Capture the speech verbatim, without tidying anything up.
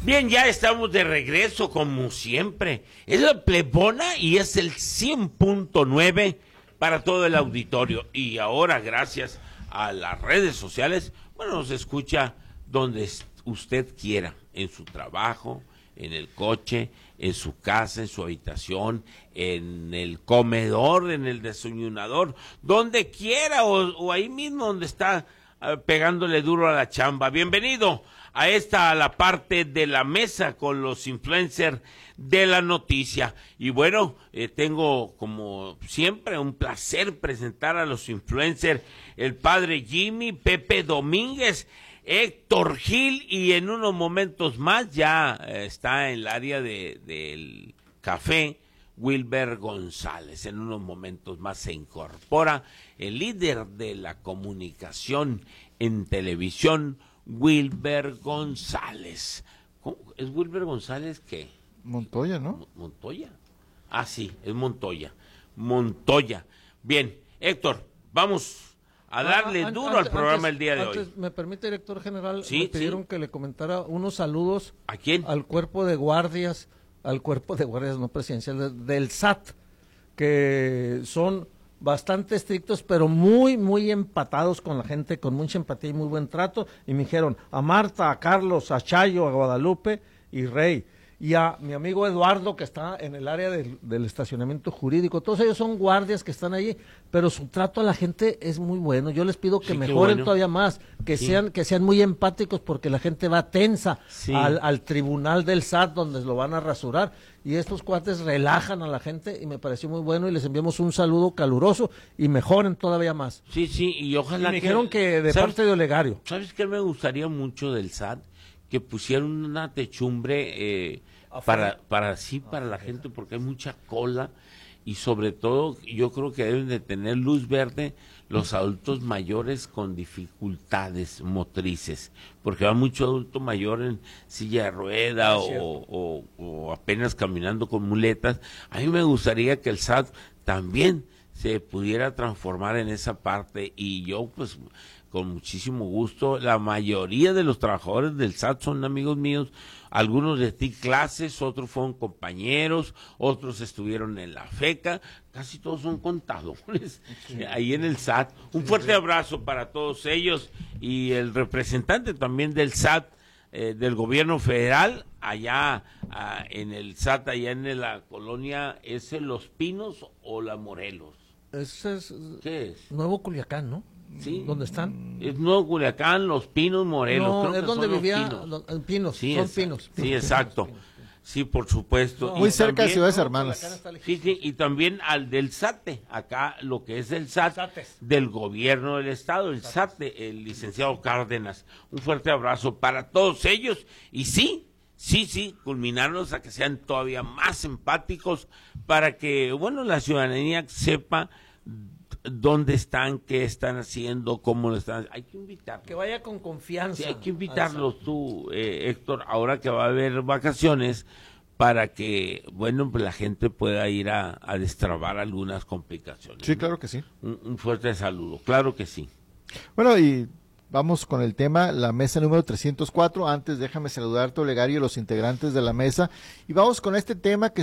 Bien, ya estamos de regreso como siempre. Es la Plebona y es el cien punto nueve para todo el auditorio. Y ahora, gracias a las redes sociales, bueno, nos escucha donde usted quiera, en su trabajo, en el coche, en su casa, en su habitación, en el comedor, en el desayunador, donde quiera o, o ahí mismo donde está uh, pegándole duro a la chamba. Bienvenido a esta, a la parte de la mesa con los influencers de la noticia. Y bueno, eh, tengo como siempre un placer presentar a los influencers, el padre Jimmy, Pepe Domínguez, Héctor Gil, y en unos momentos más ya eh, está en el área de, del café Wilber González. En unos momentos más se incorpora el líder de la comunicación en televisión, Wilber González. ¿Cómo? ¿Es Wilber González qué? Montoya, ¿no? Montoya. Ah, sí, es Montoya. Montoya. Bien, Héctor, vamos a darle ah, an, duro an, al programa antes, el día de antes, hoy. ¿Me permite, director general? Sí, me pidieron sí. que le comentara unos saludos. ¿A quién? Al cuerpo de guardias, al cuerpo de guardias no presidenciales del S A T, que son bastante estrictos, pero muy, muy empatados con la gente, con mucha empatía y muy buen trato. Y me dijeron a Marta, a Carlos, a Chayo, a Guadalupe y Rey. Y a mi amigo Eduardo, que está en el área del, del estacionamiento jurídico. Todos ellos son guardias que están allí, pero su trato a la gente es muy bueno. Yo les pido que sí, mejoren bueno. todavía más, que sí. sean que sean muy empáticos, porque la gente va tensa sí. al, al tribunal del S A T, donde lo van a rasurar. Y estos cuates relajan a la gente y me pareció muy bueno, y les enviamos un saludo caluroso y mejoren todavía más. Sí, sí, y ojalá y me dijeron que, que de ¿sabes, parte de Olegario. ¿Sabes qué me gustaría mucho del S A T? Que pusieran una techumbre eh, para, para sí, para la gente, porque hay mucha cola, y sobre todo yo creo que deben de tener luz verde los adultos mayores con dificultades motrices, porque va mucho adulto mayor en silla de rueda o, o, o apenas caminando con muletas. A mí me gustaría que el S A T también se pudiera transformar en esa parte, y yo pues con muchísimo gusto. La mayoría de los trabajadores del S A T son amigos míos, algunos les di clases, otros fueron compañeros, otros estuvieron en la FECA, casi todos son contadores sí. ahí en el S A T. Un fuerte abrazo para todos ellos, y el representante también del S A T, eh, del gobierno federal, allá ah, en el S A T, allá en la colonia, ¿es en Los Pinos o La Morelos? Ese es ¿Qué es? Nuevo Culiacán, ¿no? ¿Sí? ¿Dónde están? Es Nuevo Culiacán, Los Pinos, Morelos. No, Creo es que donde son vivía, los Pinos. Los, en Pinos, sí, son es, pinos, pinos. Sí, exacto. Pinos, pinos, pinos. Sí, por supuesto. No, muy y cerca también, de Ciudades no, Hermanas. Sí, sí, y también al del S A T E, acá lo que es el S A T E Sates. del gobierno del estado, el S A T E, el licenciado Cárdenas. Un fuerte abrazo para todos ellos, y sí, sí, sí, culminarlos a que sean todavía más empáticos, para que, bueno, la ciudadanía sepa dónde están, qué están haciendo, cómo lo están. Hay que invitarlos. Que vaya con confianza. Sí, hay que invitarlos tú, eh, Héctor, ahora que va a haber vacaciones, para que, bueno, pues la gente pueda ir a, a destrabar algunas complicaciones. Sí, claro que sí. Un, un fuerte saludo, claro que sí. Bueno, y vamos con el tema, la mesa número trescientos cuatro. Antes déjame saludarte, Olegario, y los integrantes de la mesa. Y vamos con este tema que